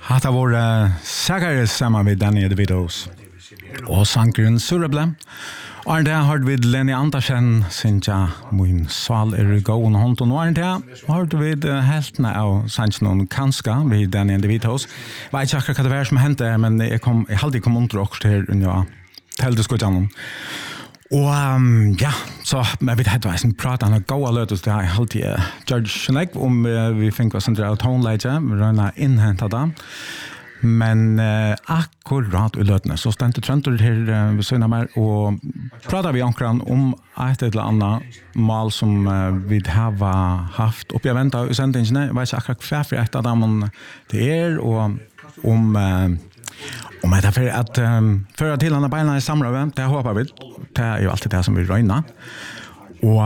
Hatta vår säkert samma med Danny DeVitos. Och sankren Surable. Och där har vi Lenny Andersen sinja min sal go on hon och där har vi heltna av sanchen kanska med Danny DeVitos. Vet jag vad det var som hände men jag hade kom under också här ja. Tällde skojan. Och ja, så men vi hade en prata och gå alert oss där helt George Schneck vi fick oss en tone later röna inhämta där. Men akkurat ulötna så ständigt träntor här vi syna mer och pratar vi om ett eller annat mal som vi har haft uppe vänta i sändningen vet jag akkurat för ett av dem det är och om det för att föra till andra benen i samråd det hoppas vi det är ju alltid det som vi röna och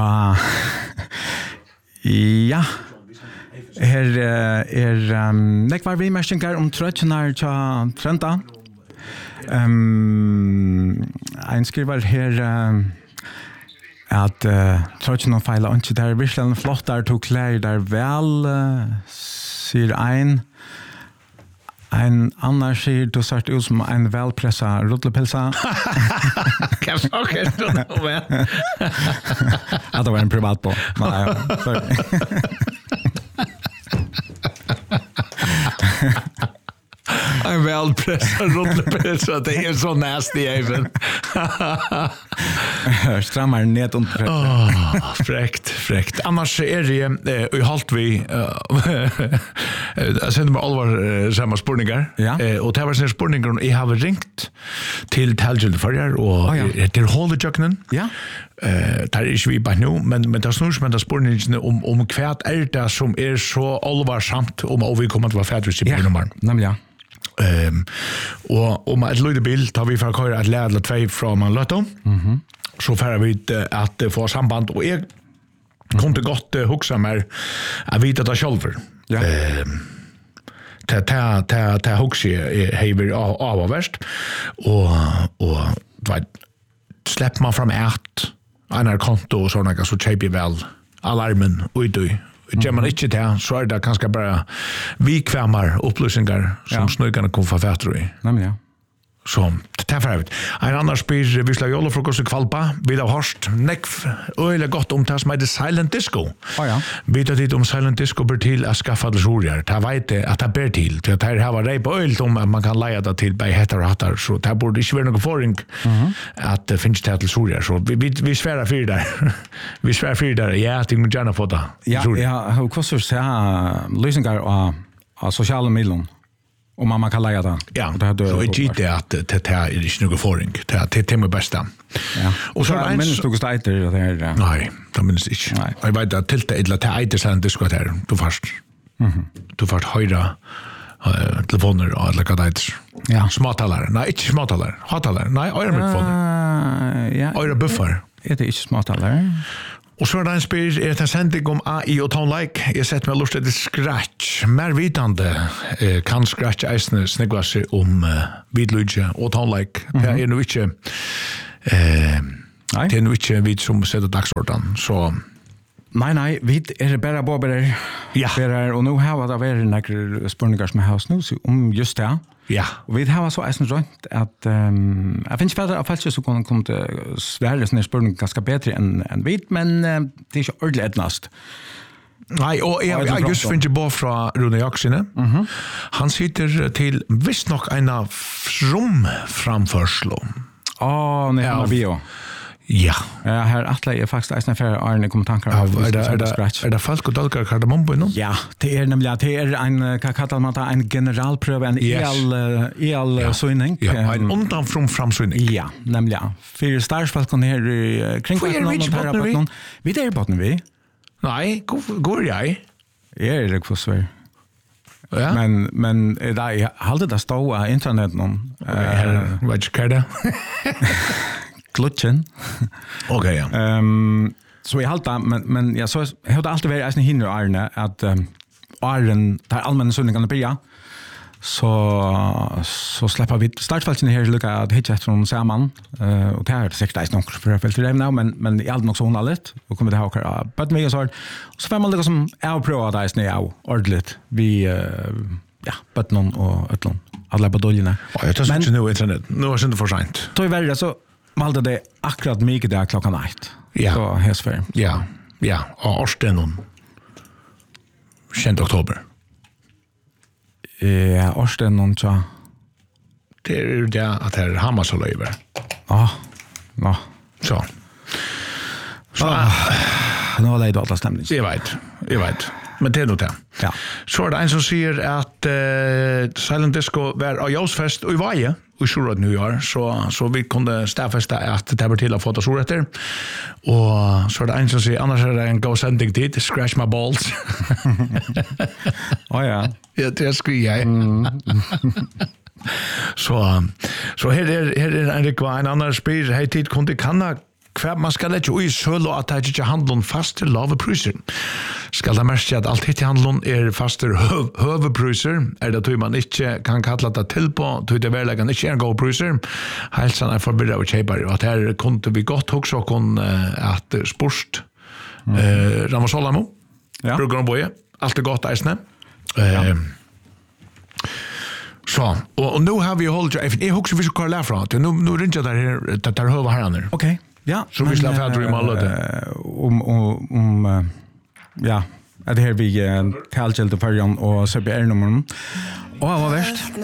ja här är var vi mästingar om tröttnar till Trenta en skriver här att tröttnar fejlar inte där visst flott där tog klär där väl ser en annan säger du sagt ut som en välpressad ruttlepilsa. Kan saker då med. Att det var en privat på. Nej, sorry. En välpressad ruttlepilsa, det är så nasty även. Strammar ned under. Fräckt. Annars är det i halt vi jag sänder mig allvar samma spurningar. Ja. Och det var såna spurningar jag har ringt till Talgil förjar och till Holdejöknen. Ja. Där är vi bara nu men det snurrar med spurningen om kvärt är det som är så allvarsamt om vi kommer att vara färdigt i nummer. Nämligen. Och om ett lite bild tar vi för att köra ett lädla 2 från Manlöto. Så får vi att få samband och jag kunde gott huxa mig att vita det själv. Ja. Ta huxa hever avvärst och släpper man fram en konto och sådana så köper väl alarmen ut. Gör man inte det så är det kanske bara vikvämmar upplysningar som snögarna kommer få fatta i. Nämligen. Så det är färdigt. En annan spyr vi slag jolla frokost i kvalpa. Vi har hörst öjla gott om det som heter Silent Disco. Ja. Vi tar dit om Silent Disco bör till att skaffa det sorgar. Det vet att det bär till. Det här har varit på öjlt om att man kan leja det till bei hettar och hattar. Så det borde inte vara någon förring att det finns det till sorgar. Så vi svärar för där. Vi svärar för där. Ja, det är gärna få det. Ja, hur kostar det sig lösningar av sociala medier? Och man kan lägga det. Ja, så är det att det är inte någon förring. Det är det bästa. Ja. Och så men minns du startar det här? Nej, det minns inte. Jag vet att till det är inte sen det ska här. Du först höra telefoner och alla kadets. Ja. Smarttalare. Nej, inte smarttalare. Hattalare. Nej, öronmikrofoner. Ja. Öra buffar. Är det inte smarttalare? Och så är det en spyr, er det en sending om AI og Tone-like. Jeg setter meg lust til Scratch. Mer vitande kan Scratch eisne snegva seg om vidlydje og Tone-like. Det er nå ikke det er nå ikke vi som setter dagsorden. Så Nei, vi er bare boberer. Ja. Og nå har det vært noen spørninger som jeg har snus om just det. ja. Og vi har så eisen rønt at jeg finnes bedre av falsk så kunne komme til svære sånne spørninger ganske bedre enn vi, men det er ikke ordentlig etnast. Nei, og jeg just finner på fra Rune Jaksine. Han sitter til visst nok en av framførslo. Nej, ja. Bio. Ja. Här Atle är faktiskt en affär Arne kommer tankar av det falsk och dalkar kardemombo nu? Ja, det är nämligen det är en kallar man det en generalpröva en el synning. Ja, en undan från framsynning. Ja, nämligen. För starsfalkon här kring någon. Vi där på vi. Nej, går jag? Är det för svär. Ja. Men där håller det stå internet någon. Vad ska det? Klutchen. Okej, ja. Så jag halta men jag så har det alltid varit en hinder Arne att Arne där allmänna sundningarna börja så släpper vi startfälten här lucka att hitta från samman och det är säkert nog för att filtrera nu men i allt nog så underligt och kommer det ha but me så får man liksom är prova det är ordentligt vi ja, bötnon och ötlon. Alla badoljerna. Ja, jag tar inte nu internet. Nu är det inte för sent. Då är värre så valde det akkurat mycket där klockan 1. Ja. Så häsfär. Ja, ja. Och årsdagen 10 oktober. Ja, årsdagen så. Det är det att det är Hamas och löjver. Ja. Ja. Så. Nu har det alla stämning. Jag vet. Men det är nog det. Ja. Så är det en som säger att Silent Disco var av Jausfest i Vaje i Sjurad New York, så vi kunde stäffesta att det var till att få det så rätter. Och så är det en som säger, annars är det en go sending tid, scratch my balls. Ja. Ja, det skriver jag. Så här är en rikva, en annan spyr, hej tid kunde kanna hva man skal lette i søl og at det ikke handler fast til lave priser. Skal det mest at alt hit i handelen fast til høve priser, det tog man ikke kan kalla det til på, tog det verleggen ikke god priser, helsan forvirret av kjeibar, og at her kunne vi godt også at spurst Ramasolamo, bruker han boje, alt godt eisne. Så, og nu har vi holdt, jeg husker vi skal lære fra, nu ringer jeg der høve herrene. Okej. Ja, så vi släpper att drömma alla det. Ja, det här vi talgällde förrän och så blir nummer. Och vad värst?